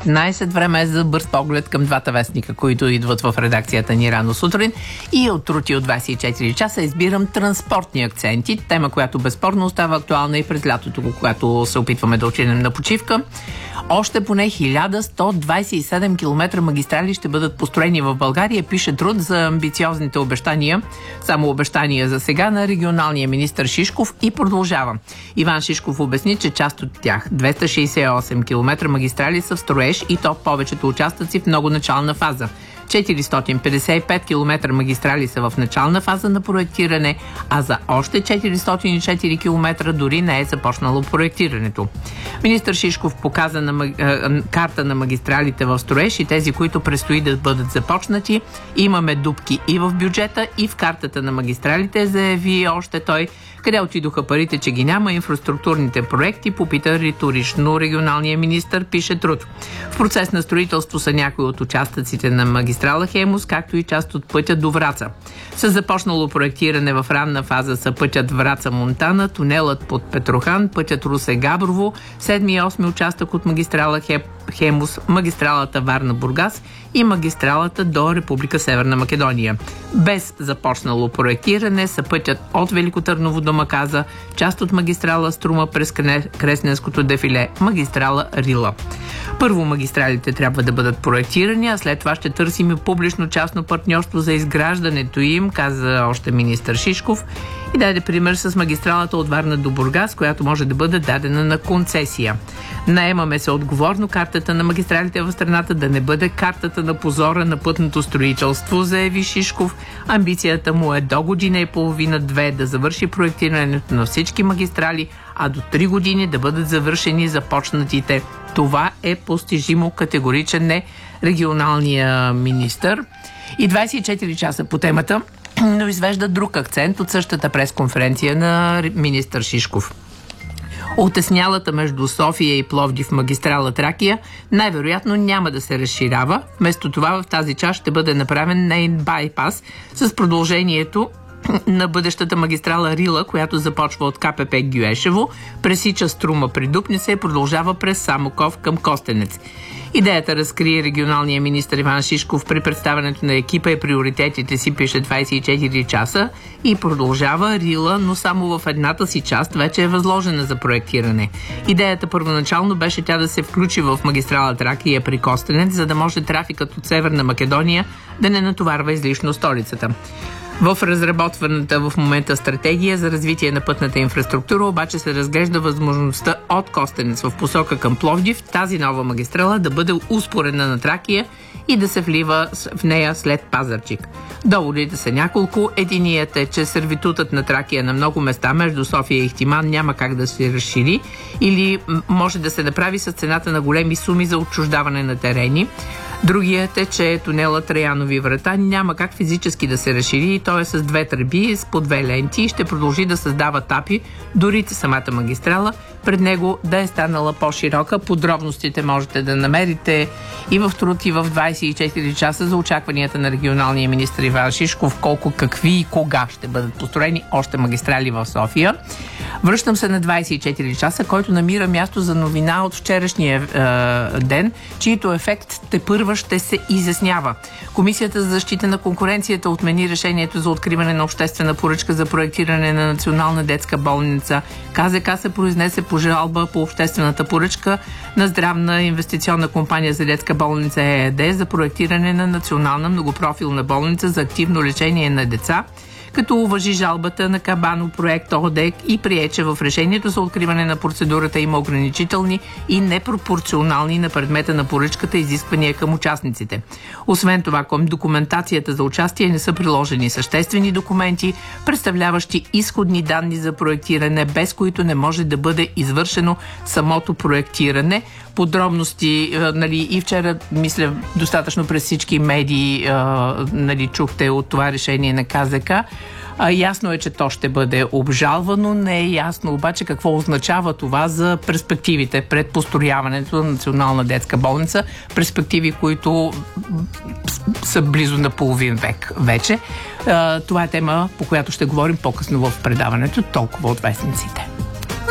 15. Време е за бърз поглед към двата вестника, които идват в редакцията ни рано сутрин. И от Трути от 24 часа избирам транспортни акценти. Тема, която безспорно остава актуална и през лятото, когато се опитваме да отидем на почивка. Още поне 1127 км магистрали ще бъдат построени в България, пише Труд за амбициозните обещания, само обещания за сега, на регионалния министър Шишков, и продължава. Иван Шишков обясни, че част от тях, 268 км магистрали, са в строеж, и то повечето участъци в много начална фаза. 455 км магистрали са в начална фаза на проектиране, а за още 404 км дори не е започнало проектирането. Министър Шишков показа карта на магистралите в строеж и тези, които предстои да бъдат започнати. Имаме дупки и в бюджета, и в картата на магистралите, заяви още той. Къде отидоха парите, че ги няма инфраструктурните проекти, попита риторично регионалния министър, пише Труд. В процес на строителство са някои от участъците на магистрала Хемус, както и част от пътя до Враца. С започнало проектиране в ранна фаза са пътят Враца-Монтана, тунелът под Петрохан, пътят Русе-Габрово, 7 и 8 участък от магистрала Хемус, магистралата Варна-Бургас и магистралата до Република Северна Македония. Без започнало проектиране са пътят от Велико Търново до Маказа, част от магистрала Струма през Кресненското дефиле, магистрала Рила. Първо магистралите трябва да бъдат проектирани, а след това ще търсим и публично-частно партньорство за изграждането им, каза още министър Шишков, и даде пример с магистралата от Варна до Бургас, която може да бъде дадена на концесия. Наемаме се отговорно картата на магистралите в страната да не бъде картата на позора на пътното строителство, заяви Шишков. Амбицията му е до година и половина-две да завърши проектирането на всички магистрали, а до 3 години да бъдат завършени започнатите. Това е постижимо, категоричен е регионалния министър. И 24 часа по темата, но извежда друг акцент от същата пресконференция на министър Шишков. Отеснялата между София и Пловдив магистрала Тракия най-вероятно няма да се разширява. Вместо това в тази част ще бъде направен нейн байпас с продължението на бъдещата магистрала Рила, която започва от КПП Гюешево, пресича Струма при Дупница и продължава през Самоков към Костенец. Идеята разкрие регионалния министър Иван Шишков при представянето на екипа и приоритетите си, пише 24 часа, и продължава. Рила, но само в едната си част, вече е възложена за проектиране. Идеята първоначално беше тя да се включи в магистрала Тракия при Костенец, за да може трафикът от Северна Македония да не натоварва излишно столицата. В разработваната в момента стратегия за развитие на пътната инфраструктура обаче се разглежда възможността от Костенец в посока към Пловдив тази нова магистрала да бъде успоредна на Тракия и да се влива в нея след Пазарджик. Доводите са няколко. Единият е, че сервитутът на Тракия на много места между София и Ихтиман няма как да се разшири или може да се направи с цената на големи суми за отчуждаване на терени. Другият е, че тунелът Траянови врата няма как физически да се разшири и той е с 2 тръби, с по 2 ленти и ще продължи да създава тапи, дори самата магистрала пред него да е станала по-широка. Подробностите можете да намерите и в Труд, и в 24 часа за очакванията на регионалния министър Иван Шишков, колко, какви и кога ще бъдат построени още магистрали в София. Връщам се на 24 часа, който намира място за новина от вчерашния ден, чието ефект тепърва ще се изяснява. Комисията за защита на конкуренцията отмени решението за откриване на обществена поръчка за проектиране на Национална детска болница. КЗК се произнесе по жалба по обществената поръчка на Здравна инвестиционна компания за детска болница ЕАД за проектиране на Национална многопрофилна болница за активно лечение на деца, като уважи жалбата на Кабано проект ОДЕК и прие, че в решението за откриване на процедурата има ограничителни и непропорционални на предмета на поръчката изисквания към участниците. Освен това, към документацията за участие не са приложени съществени документи, представляващи изходни данни за проектиране, без които не може да бъде извършено самото проектиране. Подробности, и вчера, мисля, достатъчно през всички медии, чухте от това решение на КЗК. Ясно е, че то ще бъде обжалвано. Не е ясно обаче какво означава това за перспективите пред построяването на Национална детска болница. Перспективи, които са близо на половин век вече. Това е тема, по която ще говорим по-късно в предаването. Толкова от вестниците.